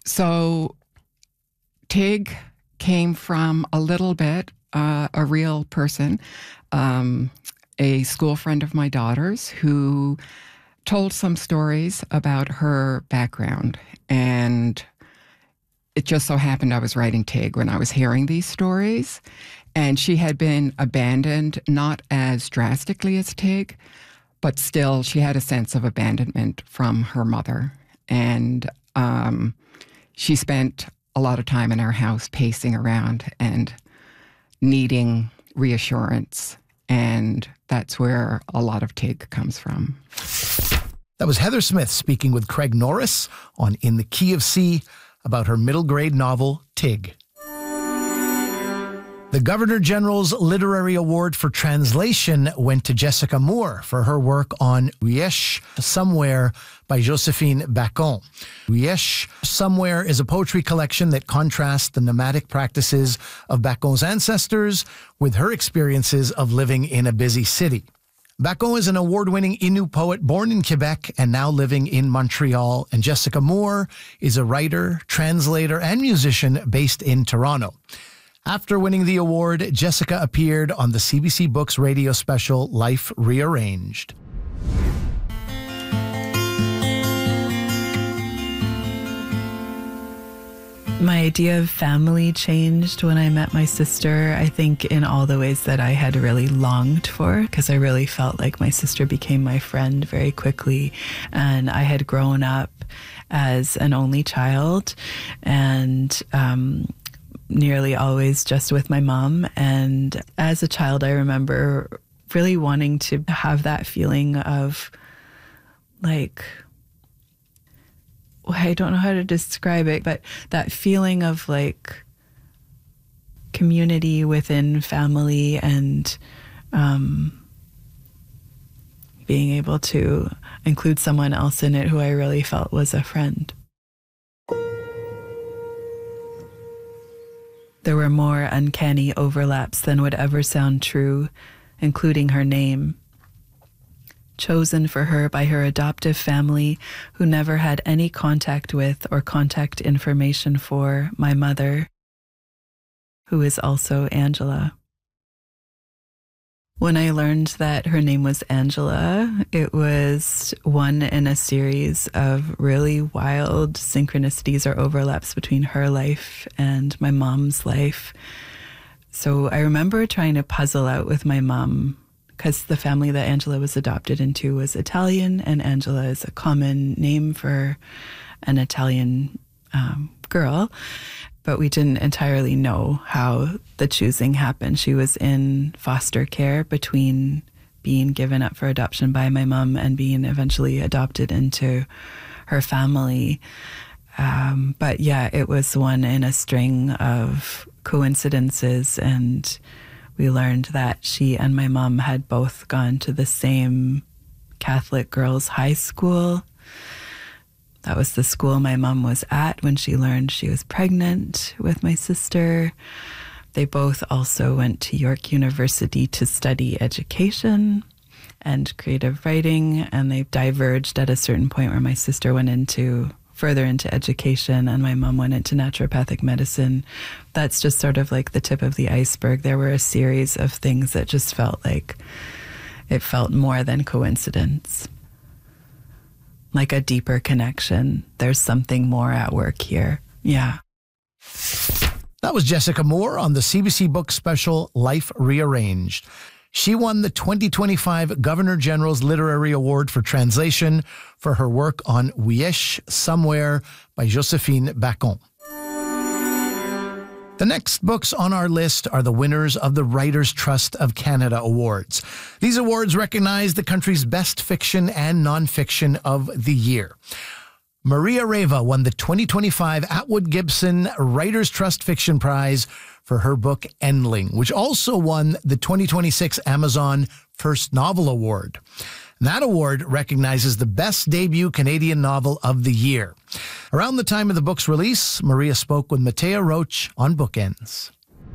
So Tig came from a little bit, a real person, a school friend of my daughter's who told some stories about her background. And it just so happened I was writing Tig when I was hearing these stories. And she had been abandoned, not as drastically as Tig, but still she had a sense of abandonment from her mother. And she spent a lot of time in our house pacing around and needing reassurance. And that's where a lot of Tig comes from. That was Heather Smith speaking with Craig Norris on In the Key of C about her middle grade novel, Tig. The Governor General's Literary Award for Translation went to Jessica Moore for her work on Weesh Somewhere by Josephine Bacon. Weesh Somewhere is a poetry collection that contrasts the nomadic practices of Bacon's ancestors with her experiences of living in a busy city. Bacon is an award-winning Innu poet born in Quebec and now living in Montreal, and Jessica Moore is a writer, translator, and musician based in Toronto. After winning the award, Jessica appeared on the CBC Books radio special Life Rearranged. My idea of family changed when I met my sister, I think in all the ways that I had really longed for, because I really felt like my sister became my friend very quickly. And I had grown up as an only child and nearly always just with my mom. And as a child, I remember really wanting to have that feeling of like, I don't know how to describe it, but that feeling of like community within family and being able to include someone else in it who I really felt was a friend. There were more uncanny overlaps than would ever sound true, including her name. Chosen for her by her adoptive family, who never had any contact with or contact information for my mother, who is also Angela. When I learned that her name was Angela, it was one in a series of really wild synchronicities or overlaps between her life and my mom's life. So I remember trying to puzzle out with my mom, because the family that Angela was adopted into was Italian, and Angela is a common name for an Italian girl. But we didn't entirely know how the choosing happened. She was in foster care between being given up for adoption by my mom and being eventually adopted into her family. But yeah, it was one in a string of coincidences, and we learned that she and my mom had both gone to the same Catholic girls' high school. That was the school my mom was at when she learned she was pregnant with my sister. They both also went to York University to study education and creative writing, and they diverged at a certain point where my sister went further into education and my mom went into naturopathic medicine. That's just sort of like the tip of the iceberg. There were a series of things that just felt like it felt more than coincidence. Like a deeper connection. There's something more at work here. Yeah. That was Jessica Moore on the CBC Books special Life Rearranged. She won the 2025 Governor General's Literary Award for Translation for her work on Weesh Somewhere by Josephine Bacon. The next books on our list are the winners of the Writers' Trust of Canada Awards. These awards recognize the country's best fiction and nonfiction of the year. Maria Reva won the 2025 Atwood Gibson Writers' Trust Fiction Prize for her book Endling, which also won the 2026 Amazon First Novel Award. That award recognizes the best debut Canadian novel of the year. Around the time of the book's release, Maria spoke with Matea Roach on Bookends.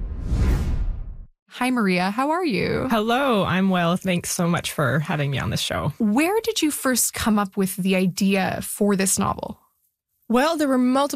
Hi, Maria. How are you? Hello, I'm well. Thanks so much for having me on this show. Where did you first come up with the idea for this novel? Well, there were multiple